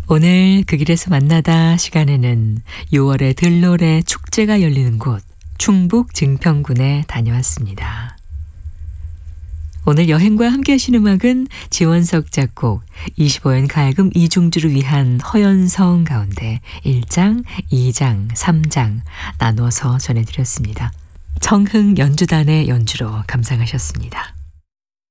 오늘 그 길에서 만나다 시간에는 6월의 들노래 축제가 열리는 곳 충북 증평군에 다녀왔습니다. 오늘 여행과 함께 하신 음악은 지원석 작곡, 25연 가야금 이중주를 위한 허연성 가운데 1장, 2장, 3장 나눠서 전해드렸습니다. 청흥 연주단의 연주로 감상하셨습니다.